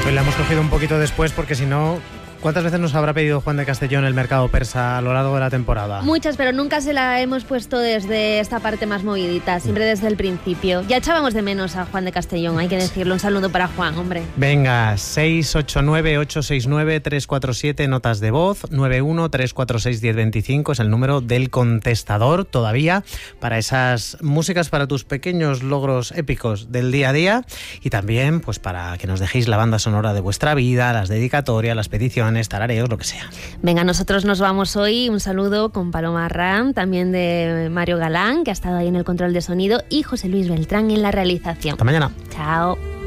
Pues la hemos cogido un poquito después porque si no, ¿cuántas veces nos habrá pedido Juan de Castellón el mercado persa a lo largo de la temporada? Muchas, pero nunca se la hemos puesto desde esta parte más movidita, siempre desde el principio. Ya echábamos de menos a Juan de Castellón, hay que decirlo. Un saludo para Juan, hombre. Venga, 689-869-347, notas de voz, 91-346-1025 es el número del contestador todavía para esas músicas, para tus pequeños logros épicos del día a día y también pues para que nos dejéis la banda sonora de vuestra vida, las dedicatorias, las peticiones, tarareos, lo que sea. Venga, nosotros nos vamos hoy. Un saludo con Paloma Ram, también de Mario Galán, que ha estado ahí en el control de sonido, y José Luis Beltrán en la realización. Hasta mañana. Chao.